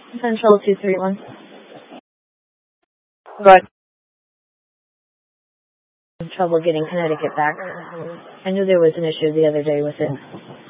Central 231. Good. Trouble getting Connecticut back. I knew there was an issue the other day with it.